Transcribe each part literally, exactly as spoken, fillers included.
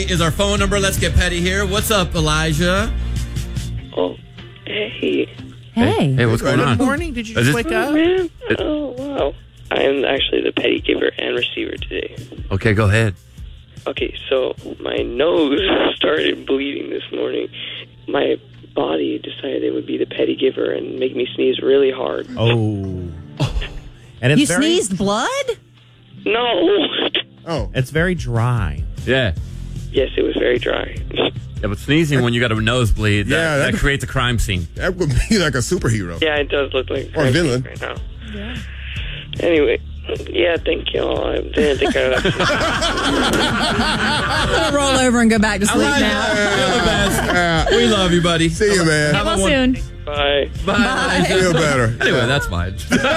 Is our phone number. Let's get petty here. What's up, Elijah? Oh, hey. Hey. Hey, what's going Good on? morning. Did you just Is wake this- up? Man. Oh, wow. I am actually the petty giver and receiver today. Okay, go ahead. Okay, so my nose started bleeding this morning. My body decided it would be the petty giver and make me sneeze really hard. Oh. And it's You very, sneezed blood? No. Oh, It's very dry. Yeah. Yes, it was very dry. Yeah, but sneezing when you got a nosebleed, that, Yeah, that that- creates a crime scene. that would be like a superhero. Yeah, it does look like Or a villain. right now. Yeah. Anyway, yeah, thank you all. I didn't think I'd actually... I'm going to roll over and go back to sleep Elijah, now. you're the best. Uh, We love you, buddy. see you, man. Have a Well, one- soon. Bye. Bye. Elijah. Feel better. Anyway, that's fine.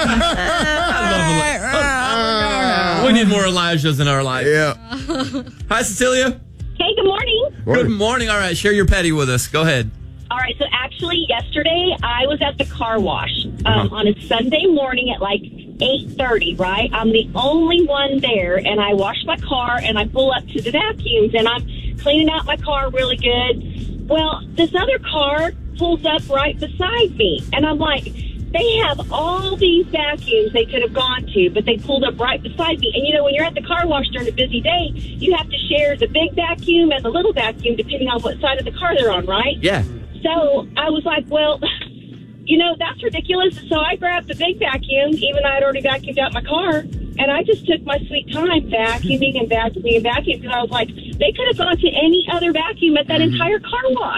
I love Eli- we need more Elijahs in our life. Yeah. Hi, Cecilia. Hey, good morning. Good morning. All right, share your petty with us. Go ahead. All right, so actually yesterday I was at the car wash um, Uh-huh. on a Sunday morning at like eight thirty, right? I'm the only one there, and I wash my car, and I pull up to the vacuums, and I'm cleaning out my car really good. Well, this other car pulls up right beside me, and I'm like, they have all these vacuums they could have gone to, but they pulled up right beside me. And, you know, when you're at the car wash during a busy day, you have to share the big vacuum and the little vacuum depending on what side of the car they're on, right? Yeah. So I was like, well, you know, that's ridiculous. So I grabbed the big vacuum, even though I'd already vacuumed out my car, and I just took my sweet time vacuuming and vacuuming and vacuuming because I was like, they could have gone to any other vacuum at that entire car wash.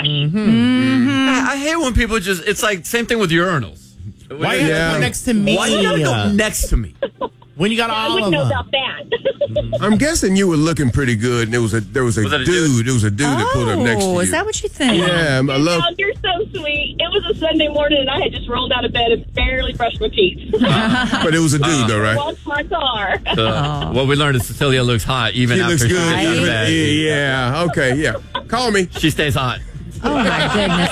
I, I hate when people just, it's like, same thing with urinals. Why you Yeah. gotta go next to me? Why you gotta go next to me? When you got I all wouldn't of know them. about that. I'm guessing you were looking pretty good, and there was a there was a, Was that a dude. dude? There was a dude that pulled up next to Oh, you. is that what you think? Yeah, I love. Oh, you're so sweet. It was a Sunday morning, and I had just rolled out of bed and barely brushed my teeth. But it was a dude, though, right? Walked my car. Uh, what we learned is Cecilia looks hot even She after looks she good. gets out of bed. Yeah. Okay. Yeah. Call me. She stays hot. Oh, my goodness,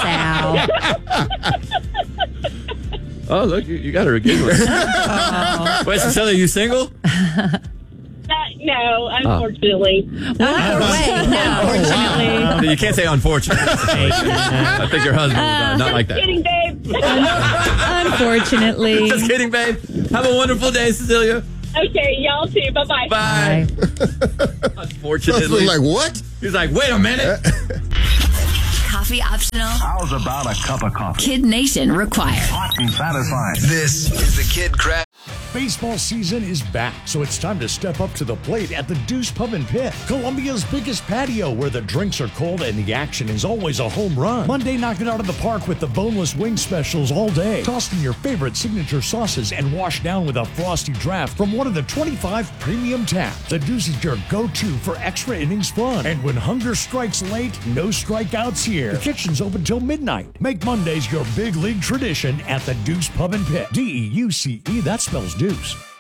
Al. Oh, look, you, you got her a giggling. Wait, Cecilia, you single? Uh, no, unfortunately. What? Wait, no. Unfortunately. You can't say unfortunate. I think your husband would uh, not like that. Kidding, babe. Unfortunately. Just kidding, babe. Have a wonderful day, Cecilia. Okay, y'all too. Bye-bye. Bye. I was Unfortunately. like, what? He's like, wait a minute. Coffee optional. How's about a cup of coffee? Kid Nation required. Hot and satisfying. This is the Kid Crab. Baseball season is back, so it's time to step up to the plate at the Deuce Pub and Pit, Columbia's biggest patio where the drinks are cold and the action is always a home run. Monday, knock it out of the park with the boneless wing specials all day. Toss in your favorite signature sauces and wash down with a frosty draft from one of the twenty-five premium taps. The Deuce is your go-to for extra innings fun. And when hunger strikes late, no strikeouts here. The kitchen's open till midnight. Make Mondays your big league tradition at the Deuce Pub and Pit. D E U C E, that spells Deuce.